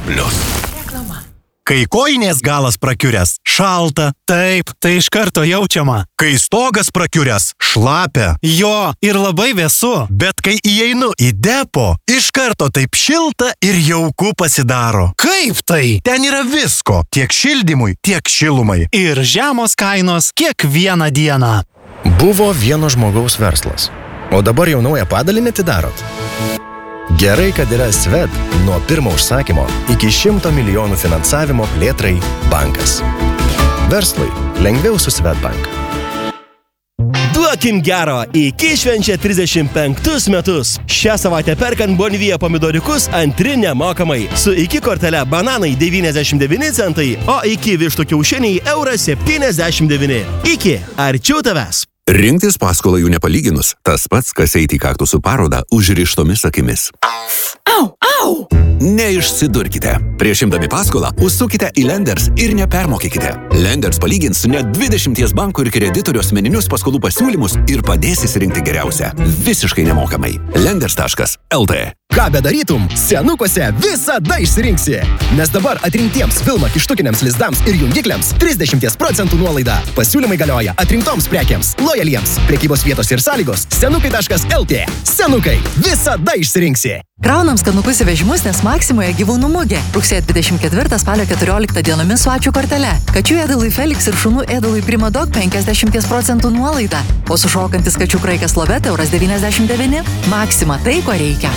Kai kojinės galas prakiuręs, šalta, taip, tai iš karto jaučiama. Kai stogas prakiuręs, šlapia. Jo, ir labai vėsu. Bet kai įeinu į depo, iš karto taip šilta ir jauku pasidaro. Kaip tai? Ten yra visko, tiek šildymui, tiek šilumai. Ir žemos kainos kiekvieną dieną. Buvo vieno žmogaus verslas, o dabar jau naują padalinį atidarot. Gerai, kad yra Swed nuo pirmo užsakymo iki 100 milijonų finansavimo plėtrai bankas. Verslui lengviau su Swedbank. Duokim gero, iki švenčia 35 metus. Šią savaitę perkant Bonvie pomidoriukus antri nemokamai. Su iki kortele bananai 99 centai, o iki vištų kiaušiniai €79. Iki, arčiau tavęs. Rinktis paskolą jų nepalyginus, tas pats, kas eiti į kaktusų parodą užrištomis akimis. Au! Neišsidurkite. Prieš imdami paskolą, užsukite į Lenders ir nepermokykite. Lenders palygins net 20 bankų ir kreditorių asmeninius paskolų pasiūlymus ir padės įsirinkti geriausią. Visiškai nemokamai. Lenders.lt. Ką bedarytum, senukuose visada išsirinksi. Nes dabar atrinktiems Vilma kištukiniams lizdams ir jungikliams 30% nuolaida. Pasiūlymai galioja atrinktoms prekiams, lojaliems. Prekybos vietos ir sąlygos senukai.lt. Senukai, visada išsirinksi. Kraunam skanukus į vežimus, nes Maksimoje gyvūnų mugė. Rugsėjo 24 spalio 14 dienomis su ačiū kortele. Kačių ėdalui Felix ir šunų ėdalui Primadog 50% nuolaida. O sušokantis kačių kraikas Lovet €99. Maksima, tai ko reikia.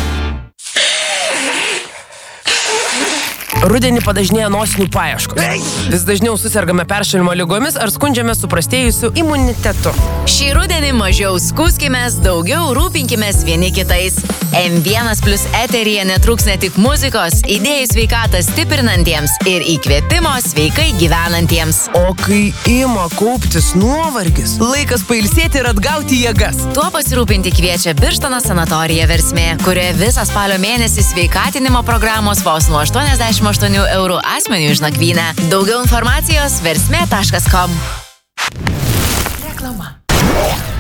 Rudenį padažnėja nosinių paieškos. Vis dažniau susergame peršalimo ligomis ar skundžiame suprastėjusiu imunitetu. Šį rudenį mažiau skųskimės, daugiau rūpinkimės vieni kitais. M1+ eteryje netruks ne tik muzikos, idėjų sveikatą stiprinantiems ir įkvėpimo sveikai gyvenantiems. O kai ima kauptis nuovargis, laikas pailsėti ir atgauti jėgas. Tuo pasirūpinti kviečia Birštono sanatorija Versmė, kurioje visą spalio mėnesį sveikatinimo programos vos nuo 88 € asmeniui už nakvynę. Daugiau informacijos versmė.com. Reklama.